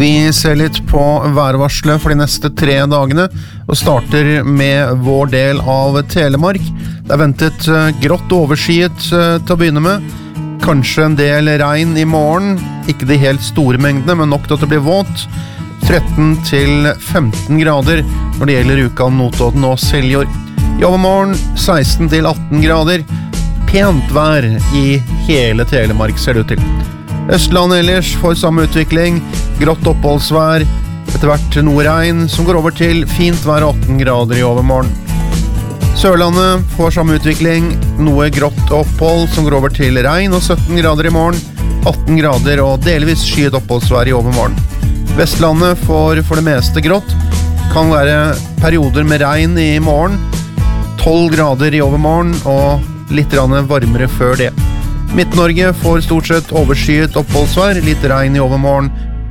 Vi ser litt på værvarselet for de neste 3 dagene, og starter med vår del av Telemark. Det ventet grått overskyet til å begynne med. Kanskje en del regn i morgen, ikke de helt store mengdene, men nok til at det blir våt. 13 til 15 grader når det gjelder Rjukan, Notodden og Seljord. I overmorgen 16 til 18 grader. Pent vær i hele Telemark ser det ut til. Østlandet ellers får samme utvikling, grått oppholdsvær, etter hvert noe regn som går over til fint vær 18 grader i overmorgen. Sørlandet får samme utvikling, noe grått opphold som går over til regn og 17 grader i morgen, 18 grader og delvis skyet oppholdsvær i overmorgen. Vestlandet får for det meste grått, kan være perioder med regn i morgen, 12 grader i overmorgen og litt varmere før det. Midt-Norge får stort sett overskyet oppholdsvær, litt regn i overmorgen,